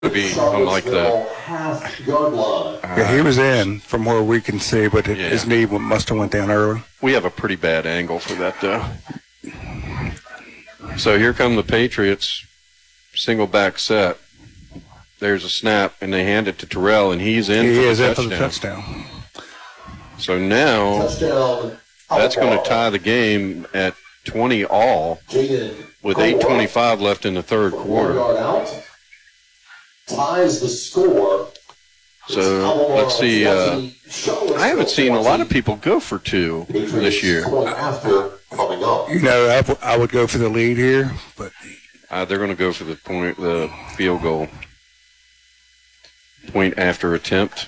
Would be unlike the half-yard line. Yeah, he was in from where we can see, but his knee must have went down early. We have a pretty bad angle for that, though. So here come the Patriots, single back set. There's a snap, and they hand it to Terrell, and he's in for the touchdown. So now that's going to tie the game at 20 all with 8:25 left in the third quarter. Ties the score. So let's see. I haven't seen a lot of people go for two this year. I would go for the lead here, but they're going to go for the field goal. Point after attempt.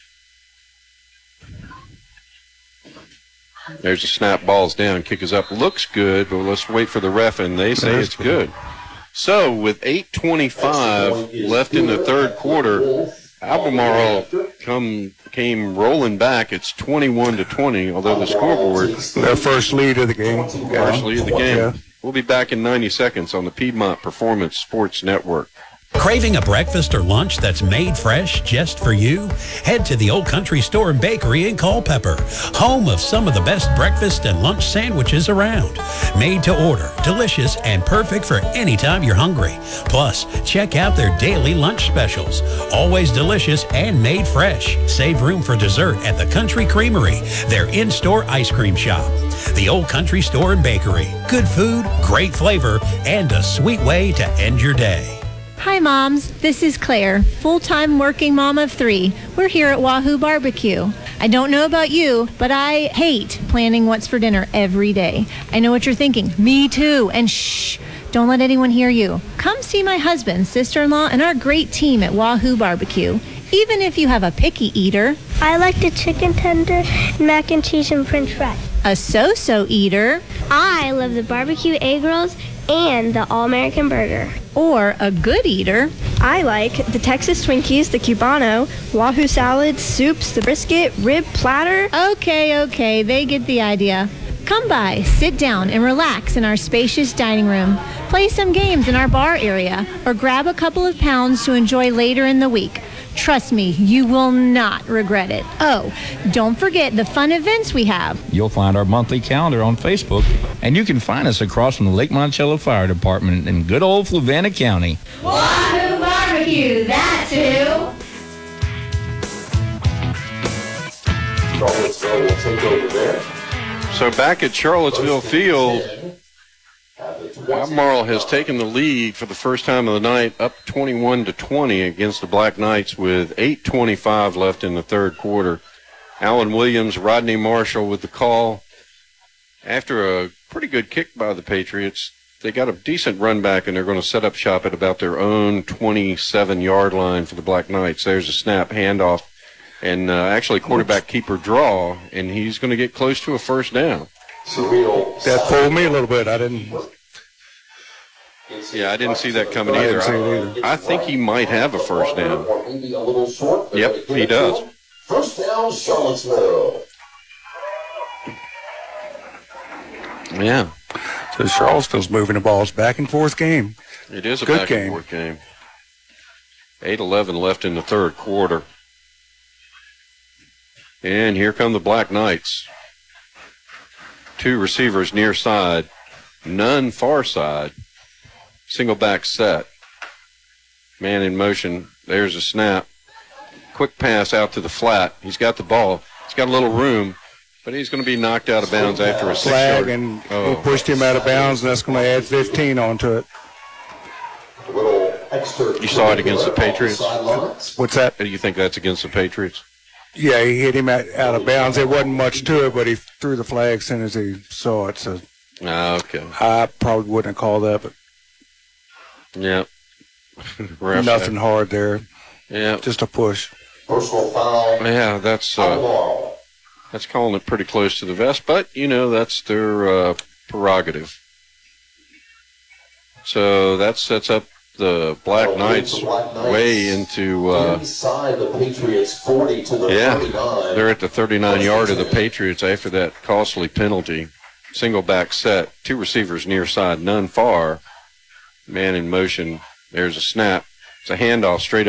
There's a snap, ball's down, kick is up, looks good, but let's wait for the ref, and they say it's good. So with 8:25 left in the third quarter, Albemarle came rolling back. It's 21-20, although the scoreboard. Their first lead of the game. First lead of the game. Yeah. We'll be back in 90 seconds on the Piedmont Performance Sports Network. Craving a breakfast or lunch that's made fresh just for you? Head to the Old Country Store and Bakery in Culpeper, home of some of the best breakfast and lunch sandwiches around. Made to order, delicious, and perfect for any time you're hungry. Plus, check out their daily lunch specials. Always delicious and made fresh. Save room for dessert at the Country Creamery, their in-store ice cream shop. The Old Country Store and Bakery. Good food, great flavor, and a sweet way to end your day. Hi, Moms. This is Claire, full-time working mom of 3. We're here at Wahoo Barbecue. I don't know about you, but I hate planning what's for dinner every day. I know what you're thinking. Me too. And shh, don't let anyone hear you. Come see my husband, sister-in-law, and our great team at Wahoo Barbecue. Even if you have a picky eater. I like the chicken tender, mac and cheese, and french fries. A so-so eater. I love the barbecue egg rolls and the all-American burger. Or a good eater. I like the Texas Twinkies, the Cubano, Wahoo salads, soups, the brisket, rib platter. Okay, they get the idea. Come by, sit down, and relax in our spacious dining room. Play some games in our bar area, or grab a couple of pounds to enjoy later in the week. Trust me, you will not regret it. Oh, don't forget the fun events we have. You'll find our monthly calendar on Facebook, and you can find us across from the Lake Monticello Fire Department in good old Fluvanna County. Wahoo Barbecue, that's who. Charlottesville will take over there. So back at Charlottesville Field, Albemarle has taken the lead for the first time of the night, up 21-20 against the Black Knights with 8:25 left in the third quarter. Alan Williams, Rodney Marshall with the call. After a pretty good kick by the Patriots, they got a decent run back, and they're going to set up shop at about their own 27-yard line for the Black Knights. There's a snap, handoff, and actually quarterback keeper draw, and he's going to get close to a first down. That fooled me a little bit. I didn't see that coming either. I think he might have a first down. Yep, he does. First down, Charlottesville. Yeah. So Charlottesville's moving the balls back and forth game. It is a good back and forth game. 8:11 left in the third quarter. And here come the Black Knights. 2 receivers near side, none far side. Single back set. Man in motion. There's a snap. Quick pass out to the flat. He's got the ball. He's got a little room, but he's going to be knocked out of bounds after a 6-yard. Flag, and he pushed him out of bounds, and that's going to add 15 onto it. You saw it against the Patriots? What's that? Do you think that's against the Patriots? Yeah, he hit him out of bounds. There wasn't much to it, but he threw the flag as soon as he saw it. So okay. I probably wouldn't have called that, but yeah, nothing hard there. Yeah, just a push. Personal foul. Yeah, that's calling it pretty close to the vest, but that's their prerogative. So that sets up the Black Knights way into inside the Patriots 40 to the 39. They're at the 39-yard of the Patriots after that costly penalty. Single back set, 2 receivers near side, none far. Man in motion. There's a snap. It's a handoff straight